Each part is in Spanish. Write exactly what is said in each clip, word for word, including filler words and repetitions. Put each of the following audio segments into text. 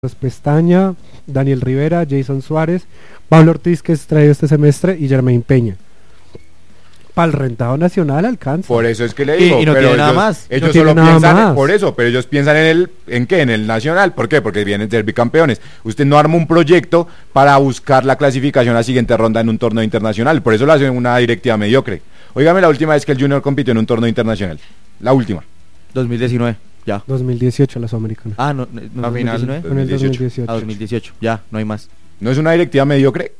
Pestaña, Daniel Rivera, Jason Suárez, Pablo Ortiz, que es traído este semestre, y Germain Peña. Para el rentado nacional alcanza. Por eso es que le digo. Y, y no pero tiene nada ellos, más. Ellos no solo nada piensan más. En, por eso, pero ellos piensan en el, ¿en qué? En el nacional. ¿Por qué? Porque vienen de ser bicampeones. Usted no arma un proyecto para buscar la clasificación a la siguiente ronda en un torneo internacional. Por eso lo hacen una directiva mediocre. Óigame, la última vez que el Junior compitió en un torneo internacional. La última. dos mil diecinueve, ya. dos mil dieciocho la Sudamericana. Ah, no, no, no A final. dos mil diecinueve. En el dos mil dieciocho. A dos mil dieciocho, ya, no hay más. ¿No es una directiva mediocre?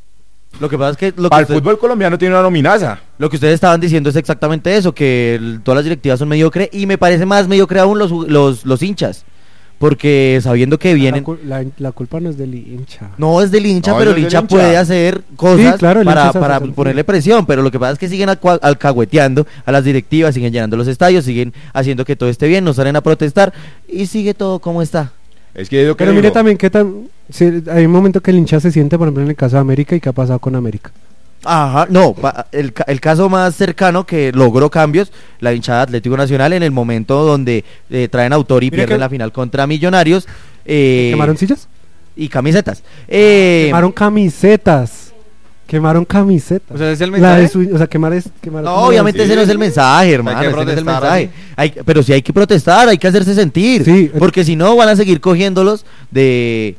Lo que pasa es que lo que, Para el usted- fútbol colombiano tiene una nominaza. lo que ustedes estaban diciendo es exactamente eso, que el- todas las directivas son mediocre y me parece más mediocre aún los, los, los hinchas. Porque sabiendo que vienen... La, cul- la, la culpa no es del hincha. No es del hincha, No, pero es el del hincha hincha. puede hacer cosas Sí, claro, el para, hincha se para hace sentir. ponerle presión, pero lo que pasa es que siguen alcua- alcahueteando a las directivas, siguen llenando los estadios, siguen haciendo que todo esté bien, no salen a protestar y sigue todo como está. Es que es lo que Pero le mire digo. también que tam- si hay un momento que el hincha se siente, por ejemplo, en el caso de América, y qué ha pasado con América. Ajá, no, pa- el, ca- el caso más cercano que logró cambios, la hinchada de Atlético Nacional en el momento donde eh, traen autor y Mire pierden que- la final contra Millonarios eh, ¿Quemaron sillas? y camisetas. Eh, Quemaron camisetas. Quemaron camisetas. O sea, ¿es el La mensaje? de su- o sea, quemar es... Quemar no, obviamente Sí. ese no es el mensaje, hermano, que ese no es el protestar, mensaje. así. Hay, pero sí hay que protestar, hay que hacerse sentir, Sí. porque si no van a seguir cogiéndolos de...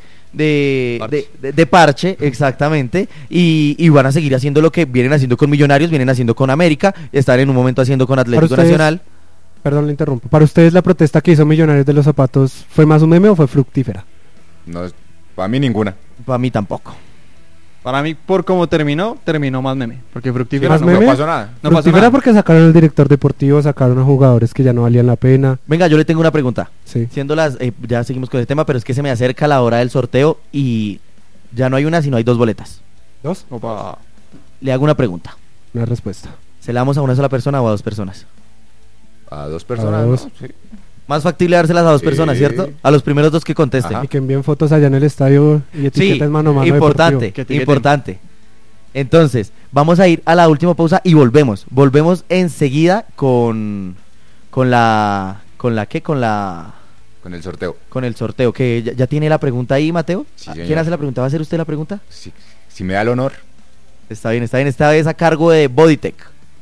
De Parche. de, de- de parche, exactamente, y, y van a seguir haciendo lo que vienen haciendo con Millonarios, vienen haciendo con América, están en un momento haciendo con Atlético ustedes- Nacional. Perdón, le interrumpo. ¿Para ustedes la protesta que hizo Millonarios de los Zapatos fue más un meme o fue fructífera? No, para mí ninguna. Para mí tampoco. Para mí, por cómo terminó, terminó más meme. Porque fructífera ¿Más no, meme? No pasó nada. no pasó fructífera nada. porque sacaron al director deportivo, sacaron a jugadores que ya no valían la pena. Venga, yo le tengo una pregunta. Sí. Siendo las, eh, ya seguimos con el tema, pero es que se me acerca la hora del sorteo y ya no hay una, sino hay dos boletas. ¿Dos? Opa. Le hago una pregunta. Una respuesta. ¿Se la damos a una sola persona o a dos personas? A dos personas. A ¿no? dos. Sí. Más factible dárselas a dos Sí. personas, ¿cierto? A los primeros dos que contesten. Ajá. Y que envíen fotos allá en el estadio y Sí, etiquetas mano a mano. importante, deportivo. Que etiqueten. importante. Entonces, vamos a ir a la última pausa y volvemos. Volvemos enseguida con con la con la qué, con la Con el sorteo. con el sorteo, que ya, ya tiene la pregunta ahí, Mateo. Sí, ¿Quién señor. hace la pregunta? ¿Va a hacer usted la pregunta? Si, si me da el honor. Está bien, está bien, esta vez a cargo de Bodytech.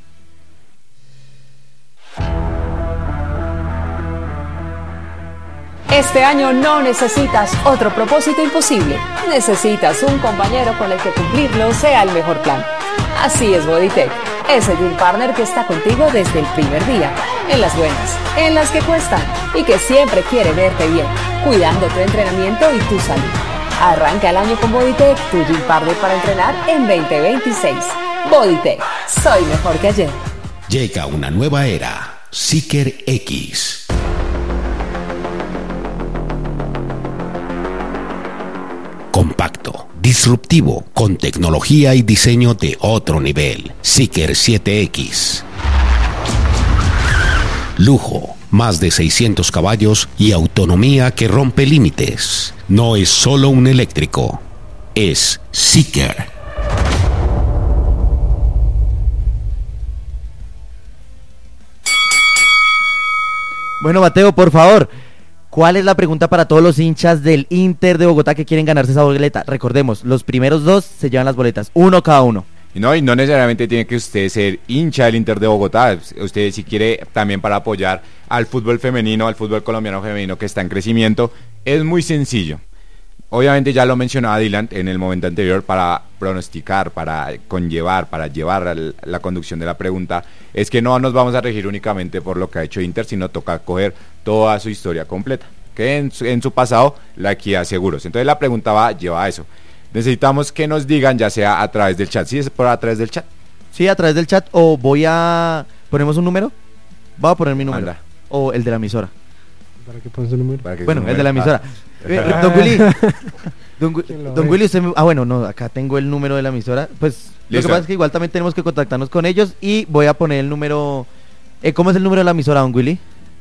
Este año no necesitas otro propósito imposible. Necesitas un compañero con el que cumplirlo sea el mejor plan. Así es Bodytech, ese Gym Partner que está contigo desde el primer día, en las buenas, en las que cuestan y que siempre quiere verte bien, cuidando tu entrenamiento y tu salud. Arranca el año con Bodytech, tu Gym Partner para entrenar en veinte veintiséis. Bodytech, soy mejor que ayer. Llega una nueva era, Seeker X. Compacto, disruptivo, con tecnología y diseño de otro nivel. Seeker siete X. Lujo, más de seiscientos caballos y autonomía que rompe límites. No es solo un eléctrico, es Seeker. Bueno, Mateo, por favor, ¿cuál es la pregunta para todos los hinchas del Inter de Bogotá que quieren ganarse esa boleta? Recordemos, los primeros dos se llevan las boletas, uno cada uno. Y no, y no necesariamente tiene que usted ser hincha del Inter de Bogotá. Usted si quiere también para apoyar al fútbol femenino, al fútbol colombiano femenino que está en crecimiento, es muy sencillo. Obviamente ya lo mencionaba Dylan en el momento anterior, para pronosticar, para conllevar, para llevar al- la conducción de la pregunta, es que no nos vamos a regir únicamente por lo que ha hecho Inter, sino toca coger toda su historia completa, que en su, en su pasado la equidad seguros. Entonces la pregunta va, lleva a eso. Necesitamos que nos digan, ya sea a través del chat, ¿sí es por a través del chat? Sí, a través del chat, o voy a... ¿Ponemos un número? Voy a poner mi número. Manda. O el de la emisora. ¿Para qué pones el número? Para que Bueno, su el de la número- emisora. Eh, don Willy, don, Wi- ¿Quién lo don ve? Willy, usted me- ah bueno, no, acá tengo el número de la emisora. Pues lo Listo. que pasa es que igual también tenemos que contactarnos con ellos y voy a poner el número. Eh, ¿Cómo es el número de la emisora, don Willy?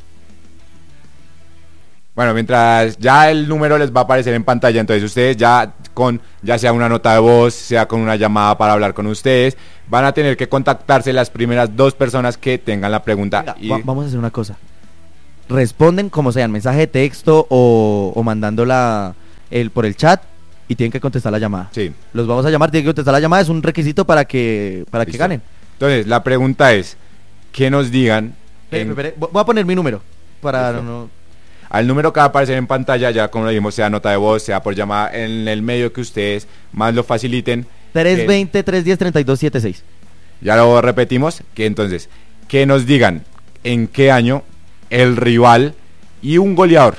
Bueno, mientras ya el número les va a aparecer en pantalla, entonces ustedes ya con, ya sea una nota de voz, sea con una llamada para hablar con ustedes, van a tener que contactarse las primeras dos personas que tengan la pregunta. Venga, y va- vamos a hacer una cosa. Responden como sean, mensaje de texto o, o mandando la, el, por el chat y tienen que contestar la llamada. Sí. Los vamos a llamar, tienen que contestar la llamada, es un requisito para que, para que Listo. ganen. Entonces, la pregunta es, que nos digan Espere, en- espere, voy a poner mi número para Listo. no... al número que va a aparecer en pantalla, ya como lo dijimos, sea nota de voz, sea por llamada, en el medio que ustedes más lo faciliten. tres que- veinte, tres diez, treinta y dos setenta y seis. Ya lo repetimos, que entonces, que nos digan en qué año el rival y un goleador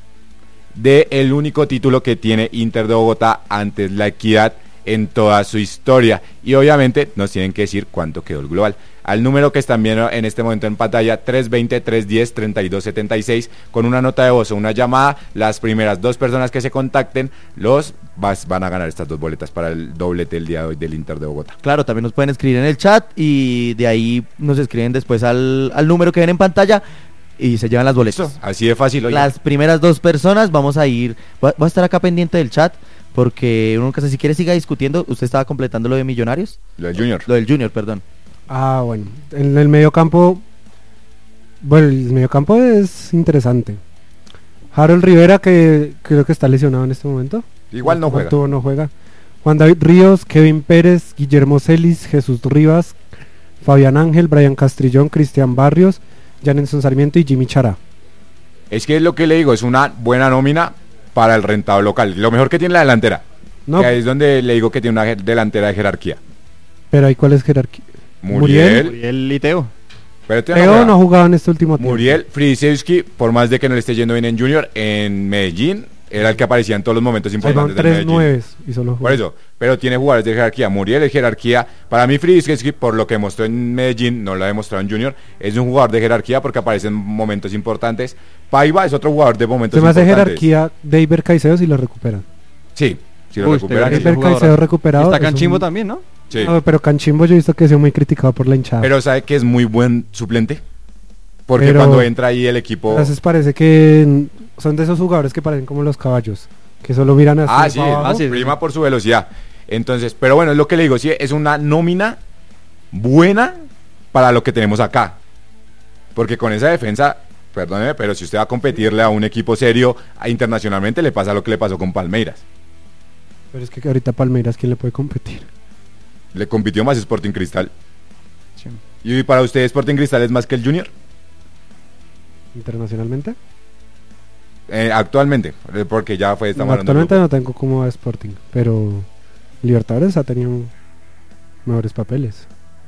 de el único título que tiene Inter de Bogotá ante la Equidad en toda su historia. Y obviamente nos tienen que decir cuánto quedó el global. Al número que están viendo en este momento en pantalla, tres veinte, tres diez, treinta y dos setenta y seis, con una nota de voz o una llamada, las primeras dos personas que se contacten, los vas- van a ganar estas dos boletas para el doblete el día de hoy del Inter de Bogotá. Claro, también nos pueden escribir en el chat y de ahí nos escriben después al, al número que ven en pantalla y se llevan las boletas. Así de fácil. Oye. Las primeras dos personas vamos a ir, va, va a estar acá pendiente del chat porque uno nunca sabe, si quiere siga discutiendo. Usted estaba completando lo de Millonarios, Lo del Junior. lo del Junior, perdón. Ah, bueno. En el mediocampo. Bueno, el mediocampo es interesante. Harold Rivera, que creo que está lesionado en este momento. Igual no juega. Tuvo, no juega. Juan David Ríos, Kevin Pérez, Guillermo Celis, Jesús Rivas, Fabián Ángel, Brian Castrillón, Cristian Barrios, Janenson Sarmiento y Jimmy Chará. Es que es lo que le digo, es una buena nómina para el rentado local. Lo mejor que tiene la delantera. No, Que ahí es donde le digo que tiene una je- delantera de jerarquía. pero ahí cuál es jerarquía. Muriel. Muriel y Teo. Pero Teo Teo juega. no ha jugado en este último tiempo. Muriel Fridisewski, por más de que no le esté yendo bien en Junior, en Medellín, era el que aparecía en todos los momentos Ahí van importantes del tres Medellín. nueves y solo Por juega. eso, pero tiene jugadores de jerarquía. Muriel es jerarquía. Para mí, Fridisewski, por lo que mostró en Medellín, no lo ha demostrado en Junior, es un jugador de jerarquía porque aparece en momentos importantes. Paiva es otro jugador de momentos Se me hace importantes. jerarquía de Iber Caicedo si lo recuperan. Sí, sí lo Uy, recuperan. este sí. Iber jugador. Caicedo recuperado. Está es un- Canchimbo también, ¿no? Sí. No, pero Canchimbo yo he visto que ha sido muy criticado por la hinchada. Pero sabe que es muy buen suplente. Porque Pero- cuando entra ahí el equipo. A veces parece que mm, son de esos jugadores que parecen como los caballos, que solo miran así. Ah, sí, para abajo. ah, sí. prima por su velocidad. Entonces, pero bueno, es lo que le digo, sí, es una nómina buena para lo que tenemos acá. Porque con esa defensa, perdóneme, pero si usted va a competirle a un equipo serio a- internacionalmente, le pasa lo que le pasó con Palmeiras. Pero es que ahorita Palmeiras, ¿quién le puede competir? Le compitió más Sporting Cristal. Sí. ¿Y para usted Sporting Cristal es más que el Junior? Internacionalmente. Eh, actualmente, eh, porque ya fue, estamos No, hablando del actualmente grupo. no tengo como a Sporting, pero Libertadores ha tenido mejores papeles.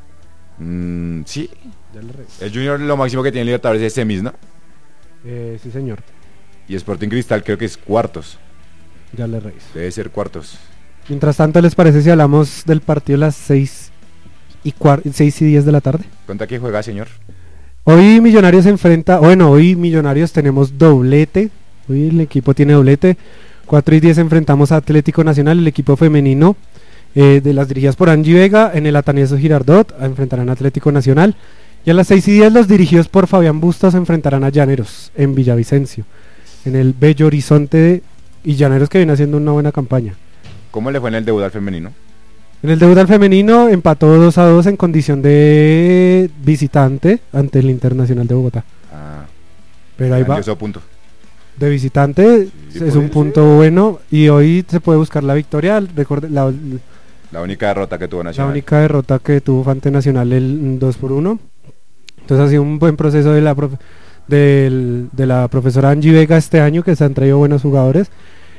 Mm, sí, Ya le reviso. el Junior lo máximo que tiene en Libertadores es semis, ¿no? Eh, sí, señor. Y Sporting Cristal creo que es cuartos. Ya le reviso. Debe ser cuartos. Mientras tanto, ¿les parece si hablamos del partido a las seis y, cuar- seis y diez de la tarde? ¿Cuánta que juega, señor? Hoy Millonarios se enfrenta, bueno, hoy Millonarios tenemos doblete, hoy el equipo tiene doblete, cuatro y diez enfrentamos a Atlético Nacional, el equipo femenino eh, de las dirigidas por Angie Vega, en el Atanasio Girardot enfrentarán a Atlético Nacional, y a las seis y diez los dirigidos por Fabián Bustos enfrentarán a Llaneros en Villavicencio, en el Bello Horizonte, y Llaneros que viene haciendo una buena campaña. ¿Cómo le fue en el debut al femenino? En el debut al femenino empató dos a dos en condición de visitante ante el Internacional de Bogotá. Ah, Pero ahí va, grandioso punto. de visitante Sí, es puede un punto bueno y hoy se puede buscar la victoria. Recorde- la, La única derrota que tuvo la Nacional. única derrota que tuvo fue ante Nacional el dos por uno. Entonces ha sido un buen proceso de la, profe- del- de la profesora Angie Vega este año, que se han traído buenos jugadores.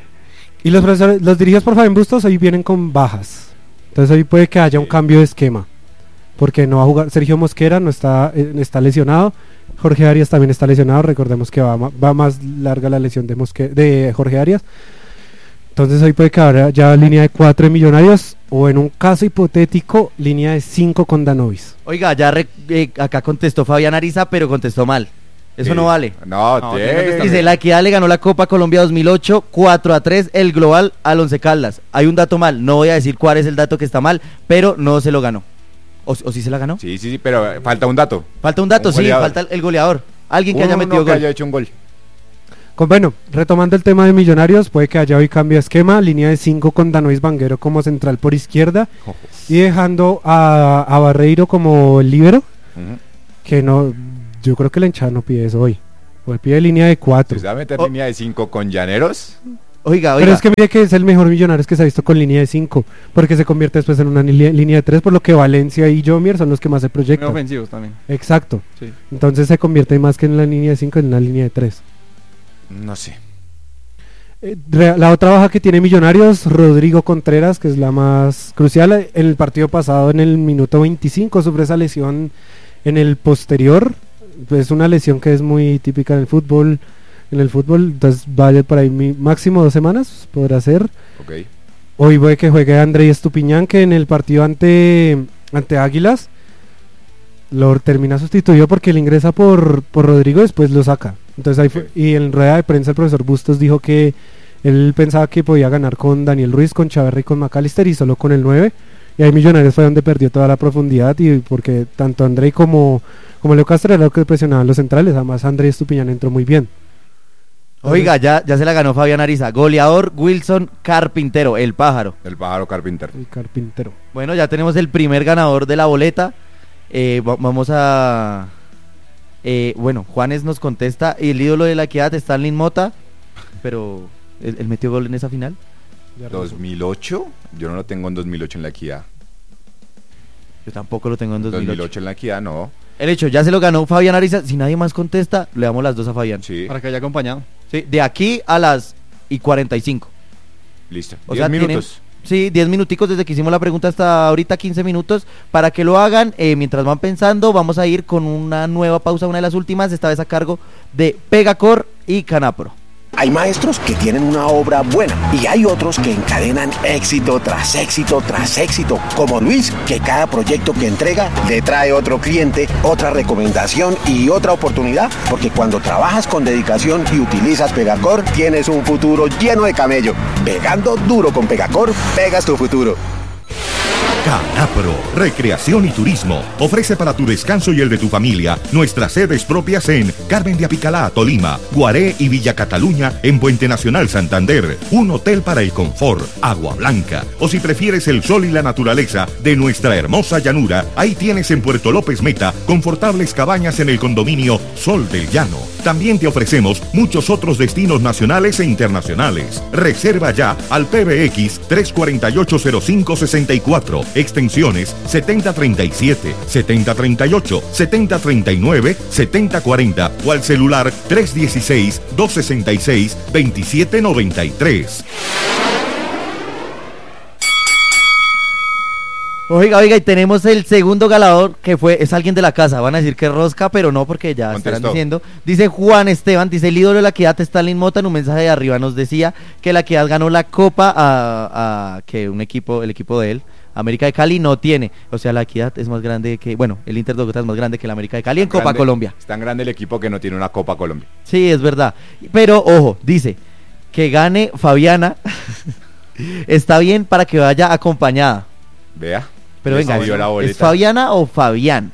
Y los profesores, los dirigidos por Fabián Bustos hoy vienen con bajas. Entonces hoy puede que haya un Sí. cambio de esquema. Porque no va a jugar Sergio Mosquera, no está, eh, está lesionado. Jorge Arias también está lesionado. Recordemos que va, ma- va más larga la lesión de, Mosque- de Jorge Arias. Entonces hoy puede que haya ya línea de cuatro de Millonarios. O en un caso hipotético, línea de cinco con Danovis. Oiga, ya re- eh, acá contestó Fabián Ariza, pero contestó mal. Eso Sí. no vale. No, No, te- tiene que estar Dice, la Equidad le ganó la Copa Colombia dos mil ocho, cuatro a tres, el global al Once Caldas. Hay un dato mal, no voy a decir cuál es el dato que está mal, pero no se lo ganó. ¿O, o sí se la ganó? Sí, sí, sí, pero eh, falta un dato. Falta un dato, Un sí, goleador. falta el, el goleador. Alguien que haya Uno metido que gol. haya hecho un gol. Con- bueno, retomando el tema de Millonarios, puede que haya hoy cambio de esquema, línea de cinco con Danois Vanguero como central por izquierda y dejando a, a Barreiro como el líbero, Ujú. que no, yo creo que la hinchada no pide eso hoy, hoy pide línea de cuatro. Si se va a meter Oh. línea de cinco con Llaneros, Oiga, oiga. Pero es que mire que es el mejor Millonarios que se ha visto con línea de cinco, porque se convierte después en una li- línea de tres, por lo que Valencia y Jomier son los que más se Muy proyectan. ofensivos también. Exacto. Sí. Entonces se convierte más que en la línea de cinco, en una línea de tres. No sé. Eh, re- la otra baja que tiene Millonarios, Rodrigo Contreras, que es la más crucial. eh, En el partido pasado, en el minuto veinticinco, sufre esa lesión en el posterior. Es una lesión que es muy típica en el fútbol. En el fútbol, entonces vaya por ahí mi- máximo dos semanas, podrá ser. Ok. Hoy voy a que juegue André Estupiñán, que en el partido ante, ante Águilas lo termina sustituido porque él ingresa por, por Rodrigo, después lo saca. Entonces ahí fue- y en rueda de prensa el profesor Bustos dijo que él pensaba que podía ganar con Daniel Ruiz, con Chaverra y con McAllister y solo con el nueve. Y ahí Millonarios fue donde perdió toda la profundidad, y porque tanto André como, como Leo Castro era lo que presionaban los centrales. Además André Estupiñán entró muy bien. Oiga, ya, ya se la ganó Fabián Ariza. Goleador Wilson Carpintero, el pájaro. El pájaro carpintero. El carpintero. Bueno, ya tenemos el primer ganador de la boleta. Eh, va- vamos a... eh, bueno, Juanes nos contesta, el ídolo de la equidad, Stanley Mota, pero ¿él, él metió gol en esa final? ¿dos mil ocho? Yo no lo tengo en dos mil ocho en la equidad. Yo tampoco lo tengo en dos mil ocho. dos mil ocho en la equidad, no. El hecho, ya se lo ganó Fabián Ariza. Si nadie más contesta, le damos las dos a Fabián. Sí, Para que haya acompañado. Sí, de aquí a las y cuarenta y cinco. listo. O diez sea, tienen- minutos. Sí, diez minuticos desde que hicimos la pregunta hasta ahorita, quince minutos, para que lo hagan. Eh, mientras van pensando, vamos a ir con una nueva pausa, una de las últimas, esta vez a cargo de Pegacor y Canapro. Hay maestros que tienen una obra buena y hay otros que encadenan éxito tras éxito tras éxito, como Luis, que cada proyecto que entrega le trae otro cliente, otra recomendación y otra oportunidad, porque cuando trabajas con dedicación y utilizas Pegacor, tienes un futuro lleno de camello. Pegando duro con Pegacor, pegas tu futuro. Canapro, Recreación y Turismo, ofrece para tu descanso y el de tu familia nuestras sedes propias en Carmen de Apicalá, Tolima, Guaré y Villa Cataluña en Puente Nacional, Santander, un hotel para el confort, agua blanca, o si prefieres el sol y la naturaleza de nuestra hermosa llanura, ahí tienes en Puerto López Meta confortables cabañas en el condominio Sol del Llano. También te ofrecemos muchos otros destinos nacionales e internacionales. Reserva ya al P B X tres cuatro ocho cero cinco seis cuatro, extensiones setenta treinta y siete, setenta treinta y ocho, setenta treinta y nueve, setenta cuarenta o al celular tres uno seis, dos seis seis, dos siete nueve tres. Oiga, oiga, y tenemos el segundo ganador, que fue, es alguien de la casa. Van a decir que rosca, pero no, porque ya Contestó. estarán diciendo. Dice Juan Esteban, dice el ídolo de la equidad, Stalin Mota, en un mensaje de arriba nos decía que la equidad ganó la copa a, a que un equipo, el equipo de él, América de Cali, no tiene. O sea, la equidad es más grande que, bueno, el Inter de Bogotá es más grande que la América de Cali en Copa Grande- Colombia. Es tan grande el equipo que no tiene una Copa Colombia. Sí, es verdad. Pero, ojo, dice que gane Fabiana. Está bien para que vaya acompañada. Vea. Pero Le venga, subió la ¿es boleta. Fabiana o Fabián?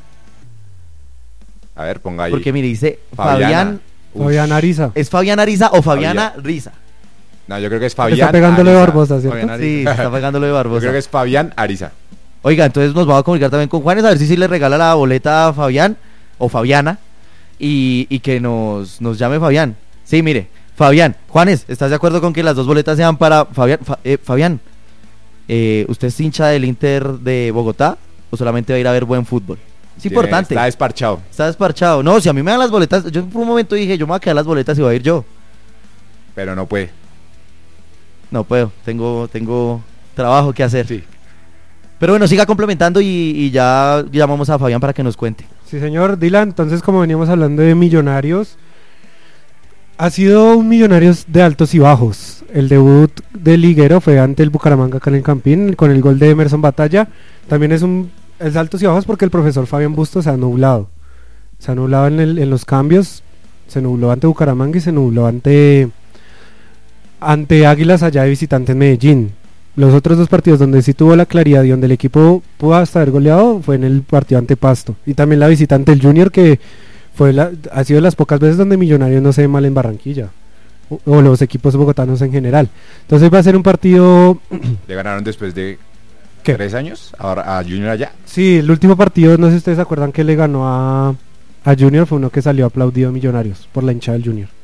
A ver, ponga ahí. Porque mire, dice Fabiana. Fabián. Uf. Fabián Ariza. ¿Es Fabián Ariza o Fabiana Riza? No, yo creo que es Fabián Está pegándole Ariza. Barbosa, ¿cierto? Fabián Ariza. Sí, se está pegándolo de Yo Barbosa. creo que es Fabián Ariza. Oiga, entonces nos vamos a comunicar también con Juanes a ver si sí le regala la boleta a Fabián o Fabiana y, y que nos, nos llame Fabián. Sí, mire, Fabián, Juanes, ¿estás de acuerdo con que las dos boletas sean para Fabián? Fa- eh, Fabián, eh, ¿usted es hincha del Inter de Bogotá o solamente va a ir a ver buen fútbol? Es Tiene- importante. Está desparchado. Está desparchado. No, si a mí me dan las boletas, yo por un momento dije, yo me voy a quedar las boletas y voy a ir yo. Pero no puede. No puedo, tengo, tengo trabajo que hacer. Sí. Pero bueno, siga complementando y, y ya llamamos a Fabián para que nos cuente. Sí, señor Dylan. Entonces, como veníamos hablando de Millonarios, ha sido un Millonarios de altos y bajos. El debut del liguero fue ante el Bucaramanga acá en el Campín, con el gol de Emerson Batalla. También es un es de altos y bajos porque el profesor Fabián Bustos se ha nublado. Se ha nublado en, el- en los cambios. Se nubló ante Bucaramanga y se nubló ante, ante Águilas allá de visitante en Medellín. Los otros dos partidos donde sí tuvo la claridad y donde el equipo pudo hasta haber goleado fue en el partido ante Pasto. Y también la visitante el Junior, que fue la, ha sido de las pocas veces donde Millonarios no se ve mal en Barranquilla. O, o los equipos bogotanos en general. Entonces va a ser un partido... Le ganaron después de ¿Qué? tres años ahora a Junior allá. Sí, el último partido, no sé si ustedes se acuerdan que le ganó a, a Junior, fue uno que salió aplaudido a Millonarios por la hinchada del Junior.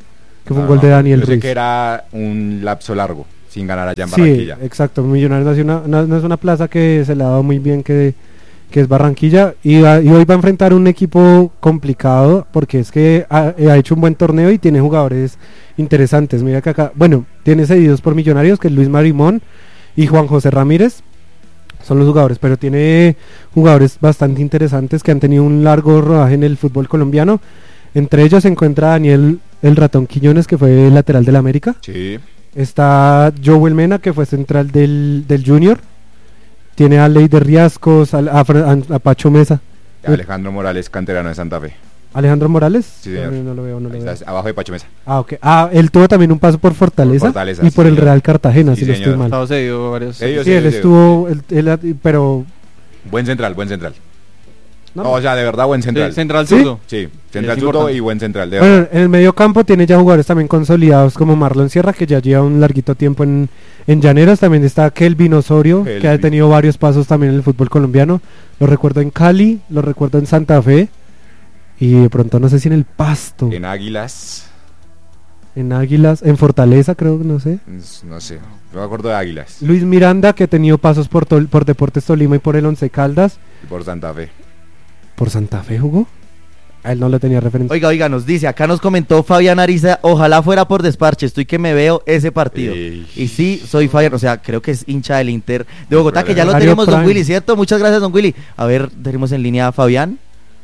que fue un Ah, gol de Daniel yo sé Ruiz. que era un lapso largo, sin ganar allá en Sí, Barranquilla. exacto. Millonarios no es una, no, no es una plaza que se le ha dado muy bien, que, que es Barranquilla. Y, va- y hoy va a enfrentar un equipo complicado porque es que ha, ha hecho un buen torneo y tiene jugadores interesantes. Mira que acá, bueno, tiene cedidos por Millonarios, que es Luis Marimón y Juan José Ramírez. Son los jugadores, pero tiene jugadores bastante interesantes que han tenido un largo rodaje en el fútbol colombiano. Entre ellos se encuentra Daniel El Ratón Quiñones, que fue el lateral del América. Sí. Está Joel Mena, que fue central del, del Junior. Tiene a Leider Riascos, a, a, a- a Pacho Mesa. Alejandro Morales, canterano de Santa Fe. Alejandro Morales. Sí, señor. No, no lo veo, no lo Ahí veo. está, abajo de Pacho Mesa. Ah, ok. Ah, él tuvo también un paso por Fortaleza, Por Fortaleza, y sí, por el señor. Real Cartagena, Sí, si no estoy señor. mal. Estado cedido varios. Ellos- Sí, él ellos- estuvo, él- él- pero... Buen central, buen central. no, No, o sea, de verdad buen central. Sí, central ¿Sí? zurdo. Sí, central Es zurdo importante. y buen central. De Bueno, verdad. en el medio campo tiene ya jugadores también consolidados como Marlon Sierra, que ya lleva un larguito tiempo en, en Llaneros. También está Kelvin Osorio, que ha Kelvin. tenido varios pasos también en el fútbol colombiano. Lo recuerdo en Cali, lo recuerdo en Santa Fe. Y de pronto no sé si en el Pasto, En Águilas, en Águilas, en Fortaleza creo, no sé. no sé, no me acuerdo de Águilas. Luis Miranda, que ha tenido pasos por, Tol- por Deportes Tolima y por el Once Caldas. Y por Santa Fe. ¿Por Santa Fe jugó? A él no le tenía referencia. Oiga, oiga, nos dice, acá nos comentó Fabián Ariza, ojalá fuera por desparche, estoy que me veo ese partido. Ey. Y sí, soy Fabián, o sea, creo que es hincha del Inter de Bogotá, que ya lo Mario tenemos, don Prime. Willy, ¿cierto? Muchas gracias, don Willy. A ver, tenemos en línea a Fabián.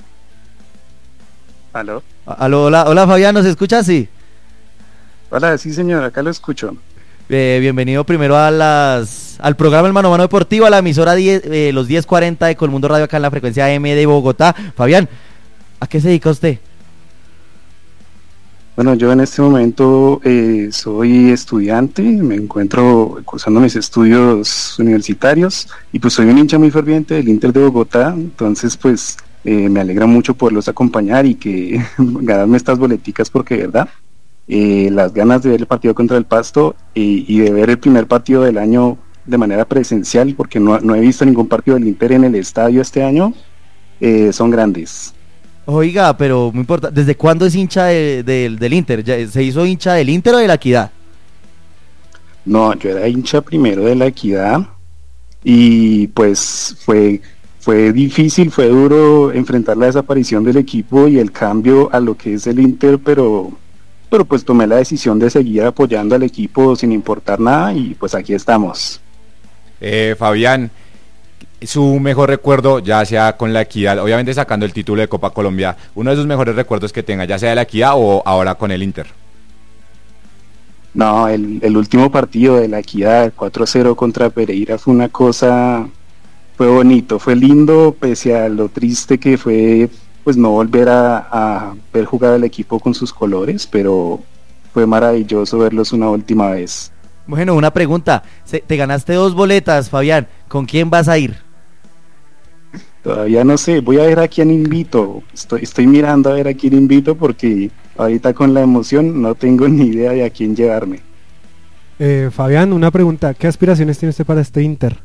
¿Aló? A- Aló, hola, hola Fabián, ¿nos escuchas? Sí. Hola, sí señor, acá lo escucho. Eh, bienvenido primero a las al programa El Mano a Mano Deportivo, a la emisora diez, eh, los diez cuarenta de Colmundo Radio acá en la frecuencia M de Bogotá. Fabián, ¿a qué se dedica usted? Bueno, yo en este momento eh, soy estudiante, me encuentro cursando mis estudios universitarios y pues soy un hincha muy ferviente del Inter de Bogotá, entonces pues eh, me alegra mucho poderlos acompañar y que ganarme estas boleticas porque de verdad eh, las ganas de ver el partido contra el Pasto y, y de ver el primer partido del año de manera presencial, porque no, no he visto ningún partido del Inter en el estadio este año, eh, son grandes. Oiga, pero muy importante, ¿desde cuándo es hincha de- de- del Inter? ¿Ya ¿Se hizo hincha del Inter o de la Equidad? No, yo era hincha primero de la Equidad y pues fue fue difícil, fue duro enfrentar la desaparición del equipo y el cambio a lo que es el Inter, pero pero pues tomé la decisión de seguir apoyando al equipo sin importar nada y pues aquí estamos. Eh, Fabián, su mejor recuerdo, ya sea con la Equidad, obviamente sacando el título de Copa Colombia, uno de sus mejores recuerdos que tenga, ya sea de la Equidad o ahora con el Inter. No, el, el último partido de la Equidad, cuatro cero contra Pereira, fue una cosa, fue bonito, fue lindo, pese a lo triste que fue, pues no volver a, a ver jugar al equipo con sus colores, pero fue maravilloso verlos una última vez. Bueno, una pregunta, se- te ganaste dos boletas, Fabián, ¿con quién vas a ir? Todavía no sé, voy a ver a quién invito, estoy, estoy mirando a ver a quién invito porque ahorita con la emoción no tengo ni idea de a quién llevarme. Eh, Fabián, una pregunta. ¿Qué aspiraciones tiene usted para este Inter?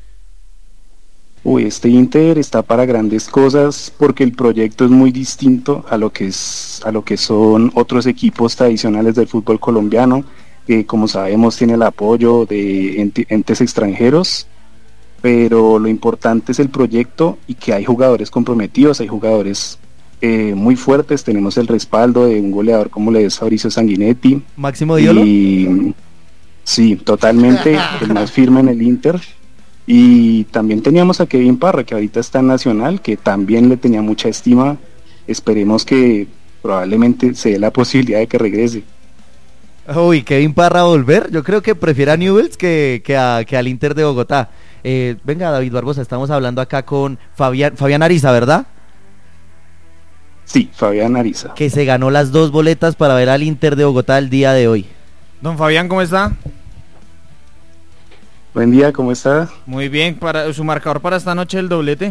Uy, este Inter está para grandes cosas porque el proyecto es muy distinto a lo que es a lo que son otros equipos tradicionales del fútbol colombiano, que como sabemos tiene el apoyo de ente- entes extranjeros, pero lo importante es el proyecto y que hay jugadores comprometidos, hay jugadores eh, muy fuertes, tenemos el respaldo de un goleador como le es Fabricio Sanguinetti. ¿Máximo Diolo? Y sí, totalmente el más firme en el Inter. Y también teníamos a Kevin Parra, que ahorita está en Nacional, que también le tenía mucha estima. Esperemos que probablemente se dé la posibilidad de que regrese. Uy, Kevin Parra volver, yo creo que prefiere a Newell's que, que, a- que al Inter de Bogotá. Eh, venga, David Barbosa, estamos hablando acá con Fabián, Fabián Ariza, ¿verdad? Sí, Fabián Ariza. Que se ganó las dos boletas para ver al Inter de Bogotá el día de hoy. Don Fabián, ¿cómo está? Buen día, ¿cómo está? Muy bien, para su marcador para esta noche el doblete.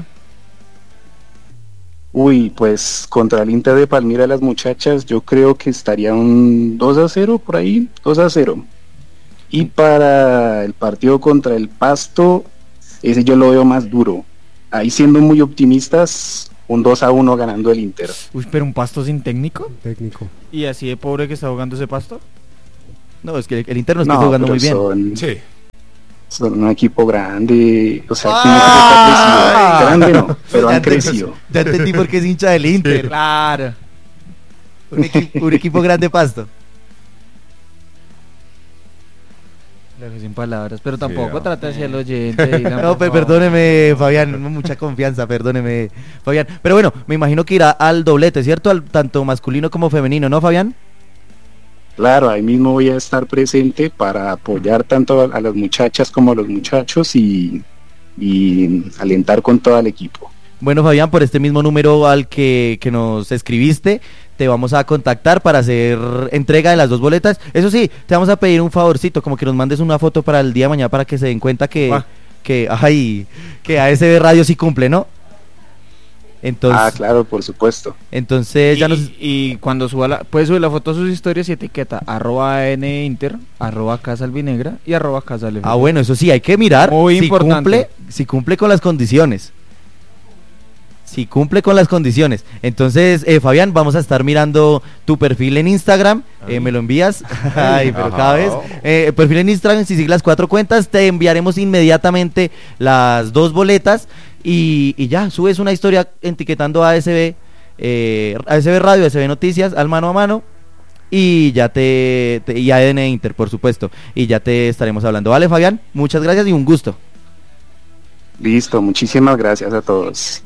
Uy, pues contra el Inter de Palmira las muchachas yo creo que estaría un dos a cero por ahí, dos a cero. Y para el partido contra el Pasto, ese yo lo veo más duro. Ahí siendo muy optimistas, un dos a uno ganando el Inter. Uy, pero un Pasto sin técnico. Técnico. ¿Y así de pobre que está jugando ese Pasto? No, es que el Inter no está No, jugando pero muy bien. son, Sí. son un equipo grande, o sea, ¡Ah! tiene que estar crecido. Grande no, pero Ya han entendí- crecido. Ya entendí por qué es hincha del Inter. Claro. Un, equi- un equipo grande Pasto. Lo dejé sin palabras, pero tampoco no. trate hacia el oyente. Dylan, No, por pe- favor. perdóneme, Fabián, no, mucha confianza, perdóneme, Fabián. Pero bueno, me imagino que irá al doblete, ¿cierto? Al tanto masculino como femenino, ¿no, Fabián? Claro, ahí mismo voy a estar presente para apoyar tanto a, a las muchachas como a los muchachos y, y alentar con todo el equipo. Bueno, Fabián, por este mismo número al que, que nos escribiste, te vamos a contactar para hacer entrega de las dos boletas. Eso sí, te vamos a pedir un favorcito, como que nos mandes una foto para el día de mañana para que se den cuenta que, Ah. que, ay, que A S B Radio sí cumple, ¿no? Entonces, Ah, claro, por supuesto. entonces ya y, nos... y cuando suba la, puede subir la foto a sus historias y etiqueta arroba ninter, arroba casa albinegra y arroba casa L F. Ah, bueno, eso sí, hay que mirar Muy si importante. cumple, si cumple con las condiciones. Si cumple con las condiciones. Entonces, eh, Fabián, vamos a estar mirando tu perfil en Instagram. Eh, me lo envías. Ay, pero cada vez. Eh, perfil en Instagram, si sigues las cuatro cuentas, te enviaremos inmediatamente las dos boletas. Y, y ya, subes una historia etiquetando a A S B, eh, A S B Radio, A S B Noticias, al mano a mano. Y ya te, te y A N Inter, por supuesto. Y ya te estaremos hablando. Vale, Fabián, muchas gracias y un gusto. Listo, muchísimas gracias a todos.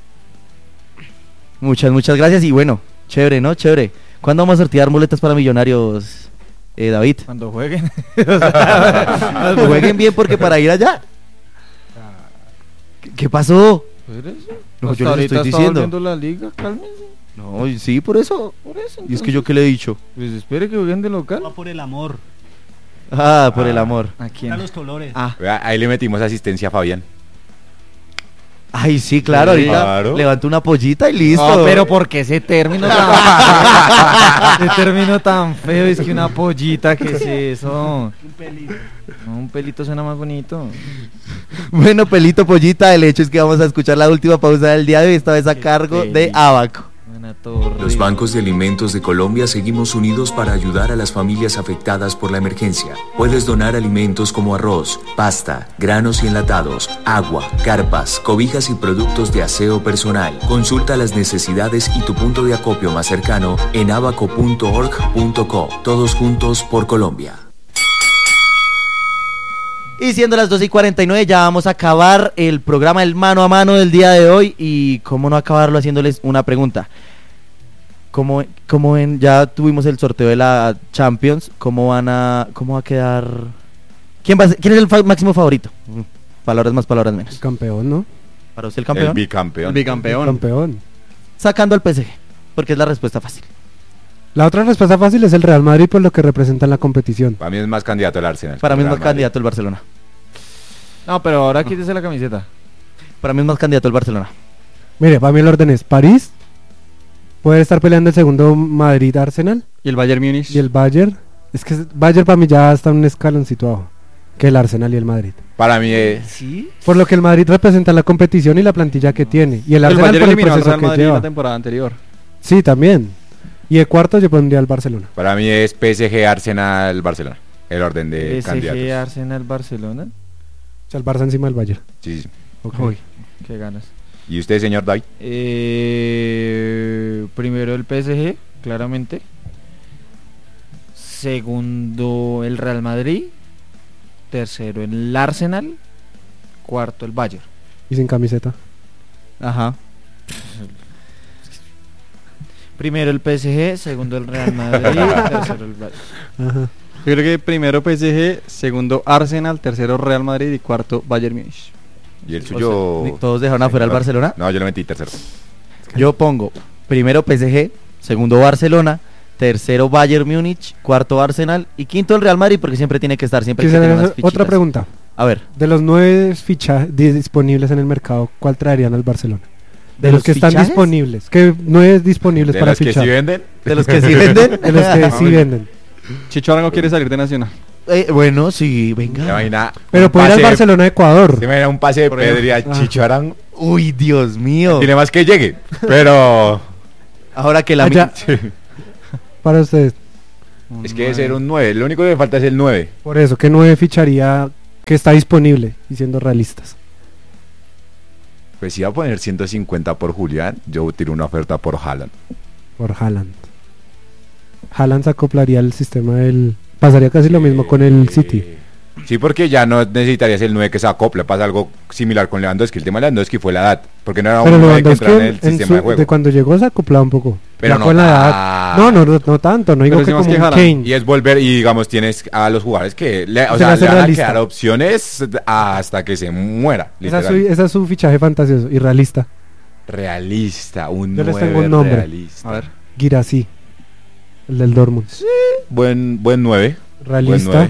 Muchas, muchas gracias. Y bueno, chévere, ¿no? Chévere. ¿Cuándo vamos a sortear boletas para Millonarios, eh, David? Cuando jueguen. Jueguen bien porque para ir allá. ¿Qué, qué pasó? No, Hasta yo les ahorita estoy está diciendo. volviendo la liga, cálmense. No, y sí, por eso. Por eso. Y es que yo qué le he dicho. Pues espere que jueguen de local. Va por el amor. Ah, por el amor. ¿A quién? A los colores. Ah, Vea, ahí le metimos asistencia a Fabián. Ay, sí, claro, Sí, ahorita claro. levanto una pollita y listo. no, pero ¿por qué ese término tan feo? Ese término tan feo, es que una pollita, ¿qué es eso? Un pelito. No, un pelito suena más bonito. Bueno, pelito, pollita, el hecho es que vamos a escuchar la última pausa del día de hoy, esta vez a cargo de pelito. Abaco. Suena todo Los horrible. bancos de alimentos de Colombia seguimos unidos para ayudar a las familias afectadas por la emergencia. Puedes donar alimentos como arroz, pasta, granos y enlatados, agua, carpas, cobijas y productos de aseo personal. Consulta las necesidades y tu punto de acopio más cercano en abaco punto org punto co. Todos juntos por Colombia. Y siendo las doce y cuarenta y nueve ya vamos a acabar el programa El Mano a Mano del día de hoy. Y cómo no acabarlo haciéndoles una pregunta. ¿Cómo, cómo en, ya tuvimos el sorteo de la Champions? ¿Cómo van a, cómo va a quedar? ¿Quién, va a ser- quién es el fa- máximo favorito? Mm, Palabras más, palabras menos. El campeón, ¿no? ¿Para usted el El campeón? bicampeón. El bicampeón. Campeón. Sacando al P S G, porque es la respuesta fácil. La otra respuesta fácil es el Real Madrid por lo que representa en la competición. Para mí es más candidato el Arsenal. Para mí es Real más Madrid. candidato el Barcelona. No, pero ahora quítese la camiseta. Para mí es más candidato el Barcelona. Mire, para mí el orden es París, puede estar peleando el segundo Madrid-Arsenal Y el Bayern Múnich. y el Bayern. Es que Bayern para mí ya está un escaloncito abajo que el Arsenal y el Madrid. Para mí es... ¿Sí? Por lo que el Madrid representa la competición y la plantilla que tiene. Y el El Arsenal Bayern por el eliminó al proceso Real que Madrid en lleva. la temporada anterior. Sí, también. Y de cuarto yo pondría al Barcelona. Para mí es P S G, Arsenal, Barcelona. El orden de P S G, candidatos. Arsenal, Barcelona. O sea, el Barça encima del Bayern. Sí, sí. Ok. Uy, qué ganas. ¿Y usted, señor David? Eh, primero el P S G, claramente. Segundo el Real Madrid. Tercero el Arsenal. Cuarto el Bayern. Y sin camiseta. Ajá. Primero el P S G, segundo el Real Madrid, tercero el Bayern. Ajá. Yo creo que primero P S G, segundo Arsenal, tercero Real Madrid y cuarto Bayern Múnich. ¿Y el O suyo? sea, ¿todos dejaron afuera al señor? Barcelona? No, yo lo metí tercero. Yo pongo primero P S G, segundo Barcelona, tercero Bayern Múnich, cuarto Arsenal y quinto el Real Madrid porque siempre tiene que estar, siempre hay que Quisiera tener unas hacer otra fichitas. pregunta. A ver, De los nueve fichajes disponibles en el mercado, ¿cuál traerían al Barcelona? De, ¿De los, los que están fichajes? disponibles. ¿Qué nueve disponibles ¿De para los que fichar? sí venden? de los que sí venden. De los que sí venden. Chicho Arango quiere salir de Nacional. Eh, bueno, sí, ¿Se venga. imagina Pero un puede ir al pase- Barcelona de Ecuador. ¿Se imagina un pase de Por ejemplo. Pedri a Ah. Chicho Arango? Uy, Dios mío. Tiene más que llegue, pero... Ahora que la... Allá. mi- Para ustedes. Es que debe ser un nueve. Lo único que me falta es el nueve. Por eso, ¿qué nueve ficharía que está disponible? Y siendo realistas. Pues si iba a poner ciento cincuenta por Julián, yo tiro una oferta por Haaland. Por Haaland. Haaland se acoplaría al sistema del... Pasaría casi lo mismo con el City. Sí, porque ya no necesitarías el nueve que se acople. Pasa algo similar con Lewandowski. El tema de Lewandowski fue la edad. Porque no era Pero un nueve que Lewandowski entrara en el en- en sistema su- de juego. de cuando llegó se acoplaba un poco. Pero Ya no con la edad. tan- No, no, no, no tanto. No digo Pero que sí más como que un Haaland. Kane. Y es volver, y digamos, tienes a los jugadores que le, o Se sea, le hace le van a realista. quedar opciones hasta que se muera. Esa es, su, Literal. esa es su fichaje fantasioso y realista. Realista, un Yo les nueve tengo un nombre. realista. A ver. Guirassy. El del Dortmund. Buen, buen nueve. Realista.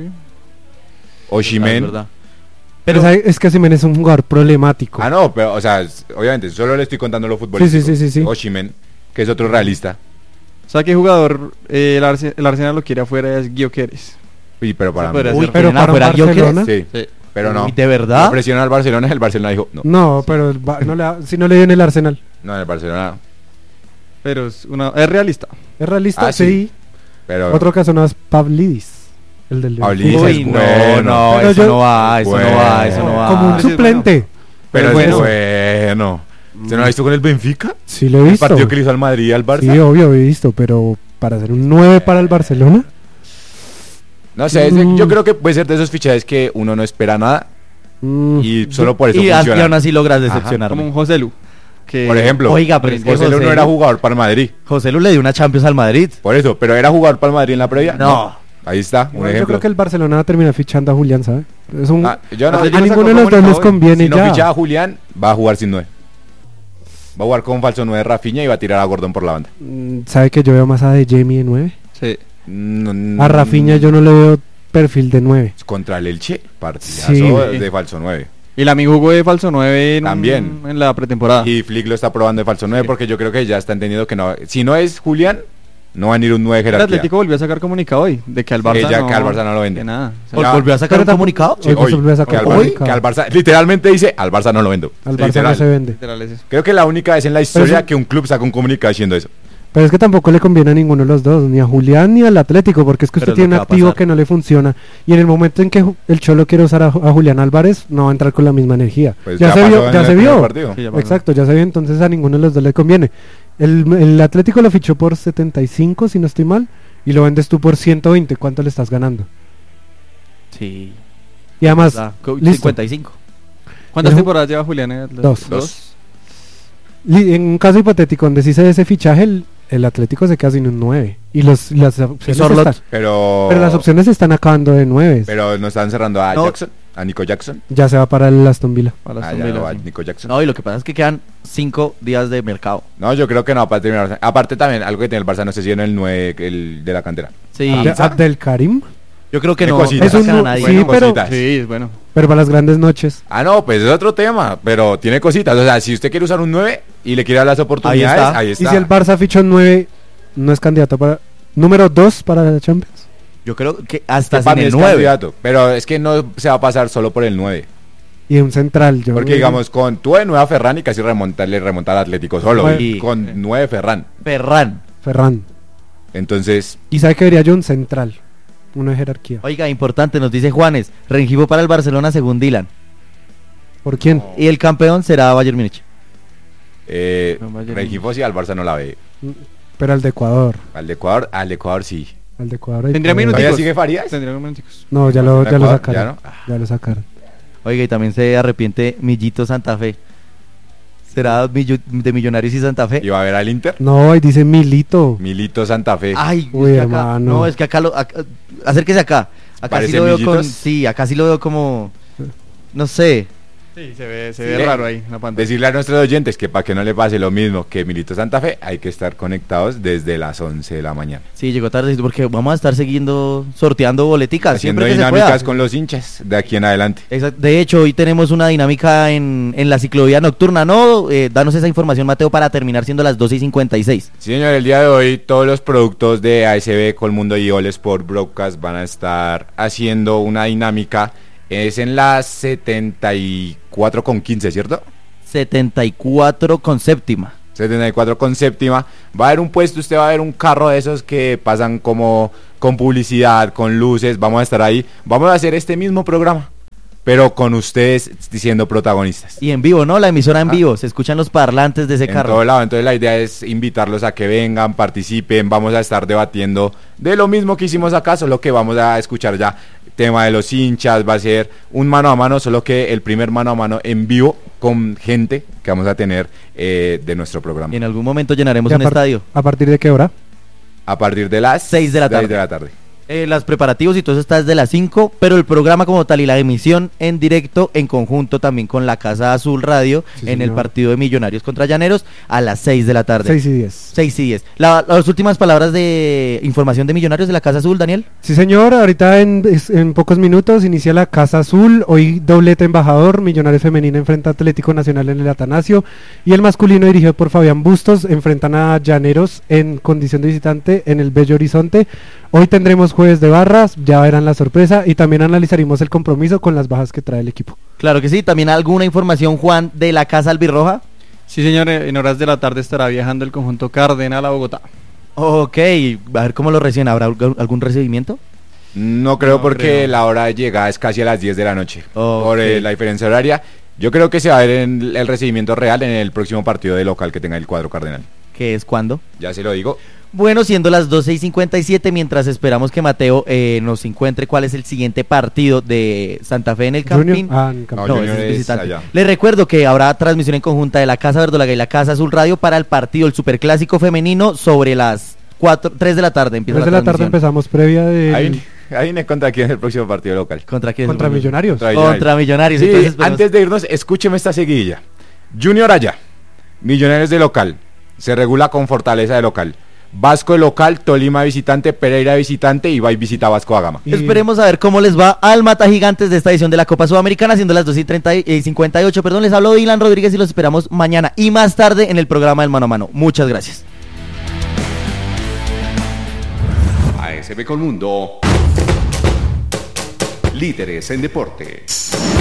Oshimen. Es verdad. Pero Pero- es, es que Osimhen es un jugador problemático. Ah, no, pero, o sea, es- obviamente, solo le estoy contando lo futbolístico. Sí, sí, sí, sí, sí. Oshimen, que es otro realista. O sea, ¿qué jugador eh, el, Arse- el Arsenal lo quiere afuera? Es Gyökeres. Uy, pero para Sí, mí. podría Uy, ser. pero ¿quieren para un afuera Gyökeres? Barcelona. Sí, pero no. Uy, ¿de verdad? Lo presionó al Barcelona, el Barcelona dijo, no. No, pero el Ba- no le da- si no le dio en el Arsenal. No, el Barcelona. Pero es, una, es realista. Es realista, Ah, sí. sí. Pero. Otro caso no es Pavlidis. El del Pavlidis Liverpool. es Uy, no, bueno. no, Pero eso yo- no va, eso no va, eso no va. Como un Ah, sí, es suplente. Pero Pero es bueno. bueno. ¿Usted no lo ha visto con el Benfica? Sí lo he El visto. partido que le hizo al Madrid y al Barça. Sí, obvio, he visto, pero para hacer un nueve para el Barcelona. No sé, es de- Mm. yo creo que puede ser de esos fichajes que uno no espera nada mm, y solo por eso Y, a- y funciona. aún así logras Ajá. decepcionarme. Como un José Lu. Que Por ejemplo, Oiga, pero es que José Lu José no era Lu- jugador para el Madrid. José Lu le dio una Champions al Madrid. Por eso, pero era jugador para el Madrid en la previa. No. Ahí está, un igual yo ejemplo. creo que el Barcelona va a terminar fichando a Julián, ¿sabes? Es un, Ah, yo no, a, yo a no ninguno saco de los dos les comunicado, conviene si no ya. ficha a Julián, va a jugar sin nueve. Va a jugar con falso nueve Rafinha y va a tirar a Gordon por la banda. Mm, ¿Sabe que yo veo más a De Jamie de nueve? Sí. Mm, A Rafinha yo no le veo perfil de nueve. Contra el Elche, partidazo Sí. de falso nueve. Y la mi jugó de falso nueve en, un- También. en la pretemporada. Y Flick lo está probando de falso nueve porque yo creo que ya está entendiendo que no. Si no es Julián, no va a ir un nueve El jerarquía. Atlético volvió a sacar comunicado hoy de que al Sí, Barça ya no, que al Barça no lo vende. que nada. O sea, Vol- Ya. ¿Volvió a sacar Pero un tampoco- comunicado? Sí, pues, volvió a sacar que al, un Bar- comunicado. que al Barça, literalmente dice, al Barça no lo vendo. Al Barça Literal. no se vende. literal es eso. Creo que la única vez en la historia eso- que un club saca un comunicado diciendo eso. Pero es que tampoco le conviene a ninguno de los dos, ni a Julián ni al Atlético, porque es que Pero usted es lo tiene un que va a activo pasar. que no le funciona. Y en el momento en que Ju- el Cholo quiere usar a, Ju- a Julián Álvarez, no va a entrar con la misma energía. Pues ya, ya se pasó vio, en ya el se primer vio. partido. Sí, ya pasó. Exacto, ya se vio, entonces a ninguno de los dos le conviene. El, el Atlético lo fichó por setenta y cinco, si no estoy mal, y lo vendes tú por ciento veinte. ¿Cuánto le estás ganando? Sí. Y además, verdad. Co- listo. cincuenta y cinco. ¿Cuántas Pero- temporadas lleva Julián en el Atlético? Dos. Dos. li- en un caso hipotético donde sí se dé ese fichaje, el, el Atlético se queda sin un nueve. Y los, las opciones Sorlot? están, Pero. pero las opciones se están acabando de nueve. Pero no están cerrando a No. Jackson, a Nico Jackson. Ya se va para el Aston Villa. Para las Ah, ya Aston no va Villa, sí. Nico Jackson. No, y lo que pasa es que quedan cinco días de mercado. No, yo creo que no, para terminar. Aparte también, algo que tiene el Barça, no sé si en el nueve, el de la cantera. Sí. Abde- Abdel Karim, Yo creo que Qué no, cositas. no Es un sacan a nu- nadie. sí, Bueno, pero- cositas. Sí, es bueno. pero para las grandes noches. Ah, no, pues es otro tema, pero tiene cositas. O sea, si usted quiere usar un nueve y le quiere dar las oportunidades, está. ahí Y está. si el Barça ficha un nueve, no es candidato para... Número dos para la Champions. Yo creo que hasta Que para sin mí el es nueve. candidato, pero es que no se va a pasar solo por el nueve. Y un central. Yo Porque digamos, con tuve nueve a Ferran y casi remonta, le remonta al Atlético solo. Bueno. y con nueve Ferran. Ferran. Ferran. Entonces, Y sabe que debería yo un central. Una jerarquía. Oiga, importante, nos dice Juanes. Rengifo para el Barcelona según Dylan. ¿Por quién? Y el campeón será Bayern Múnich. eh, No, Bayern Rengifo sí al Barça no la ve. Pero al de Ecuador. Al de Ecuador, al de Ecuador sí. Al de Ecuador. ahí Tendría puede- minuticos. ¿Todavía sigue Farías? Tendría minuticos. No, ya lo, ya lo Ecuador, sacaron. ya no. Ya lo sacaron. Oiga, y también se arrepiente Millito Santa Fe. ¿Será millo- de Millonarios y Santa Fe? ¿Y va a ver al Inter? No, y dice Milito. Milito Santa Fe. Ay, Uy, es que acá, hermano. no, es que acá lo... acá- acérquese acá. Acá sí ¿Parece lo veo con... Millitos? Sí, acá sí lo veo como... No sé. Sí, se ve, se Sí. ve raro ahí en la pantalla. Decirle a nuestros oyentes que para que no le pase lo mismo que Milito Santa Fe, hay que estar conectados desde las once de la mañana. Sí, llegó tarde porque vamos a estar siguiendo, sorteando boleticas. Haciendo siempre que se dinámicas pueda. con los hinchas de aquí en adelante. Exacto. De hecho, hoy tenemos una dinámica en, en la ciclovía nocturna, ¿no? Eh, danos esa información, Mateo, para terminar siendo las doce y cincuenta y seis. Sí, señor, el día de hoy todos los productos de A S B, Colmundo y All Sport Broadcast van a estar haciendo una dinámica. Es en las setenta y cuatro con quince, ¿cierto? setenta y cuatro con séptima. setenta y cuatro con séptima. Va a haber un puesto, usted va a ver un carro de esos que pasan como con publicidad, con luces. Vamos a estar ahí. Vamos a hacer este mismo programa, pero con ustedes siendo protagonistas. Y en vivo, ¿no? La emisora en ah. vivo. Se escuchan los parlantes de ese en carro. En todo lado. Entonces la idea es invitarlos a que vengan, participen. Vamos a estar debatiendo de lo mismo que hicimos acá, solo que vamos a escuchar ya tema de los hinchas. Va a ser un mano a mano, solo que el primer mano a mano en vivo con gente que vamos a tener eh, de nuestro programa. En algún momento llenaremos un estadio. ¿A partir de qué hora? A partir de las seis de la tarde. de la tarde. Eh, los preparativos y todo eso está desde las cinco, pero el programa como tal y la emisión en directo en conjunto también con la Casa Azul Radio sí, en señor. El partido de Millonarios contra Llaneros a las seis de la tarde. seis y diez. seis y diez. La, las últimas palabras de información de Millonarios de la Casa Azul, Daniel. Sí señor, ahorita en, en pocos minutos inicia la Casa Azul, hoy doblete embajador, Millonarios femenino enfrenta a Atlético Nacional en el Atanasio y el masculino dirigido por Fabián Bustos enfrentan a Llaneros en condición de visitante en el Bello Horizonte. Hoy tendremos jueves de barras, ya verán la sorpresa y también analizaremos el compromiso con las bajas que trae el equipo. Claro que sí, también alguna información, Juan, de la Casa Albirroja. Sí señor, en horas de la tarde estará viajando el conjunto Cardenal a Bogotá. Ok, a ver cómo lo reciben, ¿habrá algún recibimiento? No creo no porque creo. La hora de llegada es casi a las diez de la noche, okay. por eh, la diferencia horaria. Yo creo que se va a ver en el recibimiento real en el próximo partido de local que tenga el cuadro cardenal. ¿Qué es cuándo? Ya se lo digo. Bueno, siendo las doce y cincuenta y siete, mientras esperamos que Mateo eh, nos encuentre cuál es el siguiente partido de Santa Fe en el Campín. Ah, en Campín. No, no, ese es visitante. allá. Les recuerdo que habrá transmisión en conjunta de la Casa Verdolaga y la Casa Azul Radio para el partido, el Superclásico Femenino, sobre las cuatro, tres de la tarde. Empieza tres de la tarde empezamos previa de... Ahí, ahí viene contra quién es el próximo partido local. ¿Contra quién? Contra Millonarios. Contra Millonarios. Contra Millonarios. Sí, Entonces, pues, antes de irnos, escúcheme esta seguidilla. Junior allá, Millonarios de local, se regula con Fortaleza de local. Vasco de local, Tolima visitante, Pereira visitante y va y visita Vasco da Gama. Y... Esperemos a ver cómo les va al Mata Gigantes de esta edición de la Copa Sudamericana, siendo las dos y treinta y cincuenta y ocho, perdón, les hablo Dylan Rodríguez y los esperamos mañana y más tarde en el programa del Mano a Mano. Muchas gracias. A S B Colmundo, líderes en deportes.